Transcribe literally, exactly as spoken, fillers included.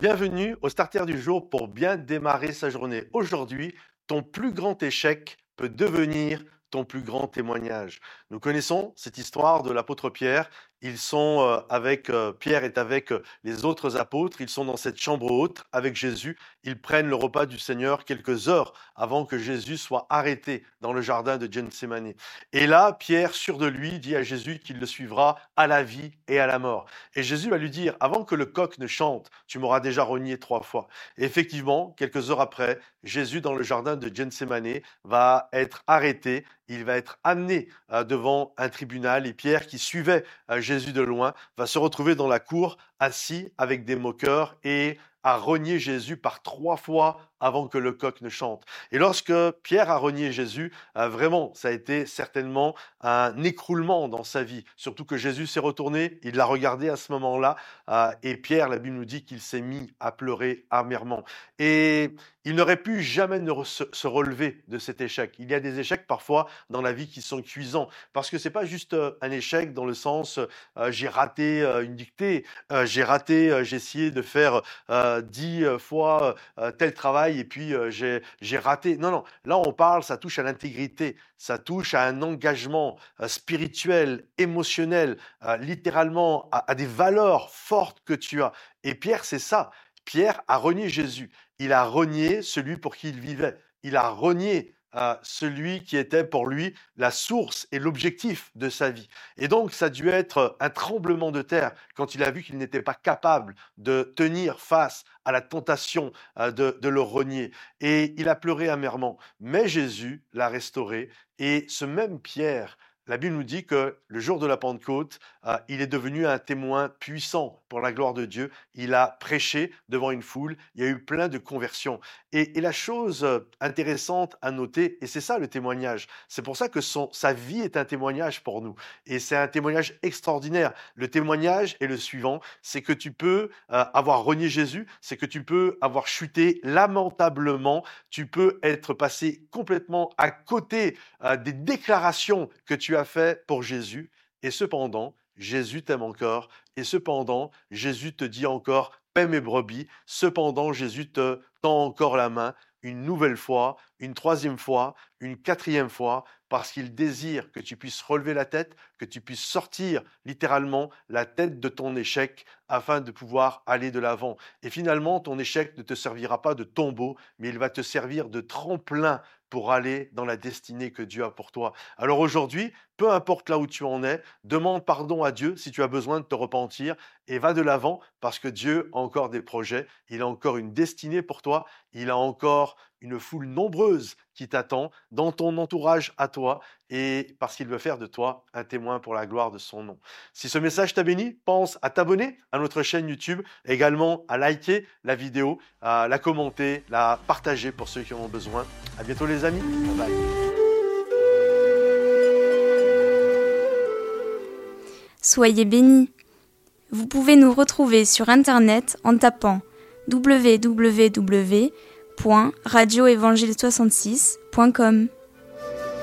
Bienvenue au Starter du jour pour bien démarrer sa journée. Aujourd'hui, ton plus grand échec peut devenir ton plus grand témoignage. Nous connaissons cette histoire de l'apôtre Pierre. Ils sont euh, avec, euh, Pierre est avec euh, les autres apôtres, ils sont dans cette chambre haute avec Jésus. Ils prennent le repas du Seigneur quelques heures avant que Jésus soit arrêté dans le jardin de Gethsémani. Et là, Pierre, sûr de lui, dit à Jésus qu'il le suivra à la vie et à la mort. Et Jésus va lui dire, avant que le coq ne chante, tu m'auras déjà renié trois fois. Et effectivement, quelques heures après, Jésus, dans le jardin de Gethsémani, va être arrêté. Il va être amené euh, devant un tribunal et Pierre, qui suivait euh, Jésus de loin, va se retrouver dans la cour, assis avec des moqueurs et a renié Jésus par trois fois avant que le coq ne chante. Et lorsque Pierre a renié Jésus, euh, vraiment, ça a été certainement un écroulement dans sa vie. Surtout que Jésus s'est retourné, il l'a regardé à ce moment-là, euh, et Pierre, la Bible nous dit qu'il s'est mis à pleurer amèrement. Et il n'aurait pu jamais ne re- se se relever de cet échec. Il y a des échecs parfois dans la vie qui sont cuisants, parce que c'est pas juste euh, un échec dans le sens euh, j'ai raté euh, une dictée, euh, j'ai raté, euh, j'ai essayé de faire euh, dix euh, fois euh, tel travail et puis euh, j'ai j'ai raté. Non, non, là on parle, ça touche à l'intégrité, ça touche à un engagement euh, spirituel, émotionnel, euh, littéralement à, à des valeurs fortes que tu as. Et Pierre, c'est ça. Pierre a renié Jésus. Il a renié celui pour qui il vivait. Il a renié euh, celui qui était pour lui la source et l'objectif de sa vie. Et donc, ça a dû être un tremblement de terre quand il a vu qu'il n'était pas capable de tenir face à la tentation euh, de, de le renier. Et il a pleuré amèrement. Mais Jésus l'a restauré. Et ce même Pierre, la Bible nous dit que le jour de la Pentecôte, euh, il est devenu un témoin puissant pour la gloire de Dieu. Il a prêché devant une foule. Il y a eu plein de conversions. Et, et la chose euh, intéressante à noter, et c'est ça le témoignage, c'est pour ça que son, sa vie est un témoignage pour nous. Et c'est un témoignage extraordinaire. Le témoignage est le suivant, c'est que tu peux euh, avoir renié Jésus, c'est que tu peux avoir chuté lamentablement, tu peux être passé complètement à côté euh, des déclarations que tu as faites pour Jésus. Et cependant, Jésus t'aime encore. Et cependant, Jésus te dit encore, paie mes brebis. Cependant, Jésus te tend encore la main une nouvelle fois, une troisième fois, une quatrième fois, parce qu'il désire que tu puisses relever la tête, que tu puisses sortir littéralement la tête de ton échec afin de pouvoir aller de l'avant. Et finalement, ton échec ne te servira pas de tombeau, mais il va te servir de tremplin pour aller dans la destinée que Dieu a pour toi. Alors aujourd'hui, peu importe là où tu en es, demande pardon à Dieu si tu as besoin de te repentir et va de l'avant parce que Dieu a encore des projets, il a encore une destinée pour toi, il a encore une foule nombreuse qui t'attend dans ton entourage à toi et parce qu'il veut faire de toi un témoin pour la gloire de son nom. Si ce message t'a béni, pense à t'abonner à notre chaîne YouTube, également à liker la vidéo, à la commenter, la partager pour ceux qui en ont besoin. À bientôt les amis. Bye bye. Soyez bénis. Vous pouvez nous retrouver sur Internet en tapant w w w point radio évangile soixante-six point com.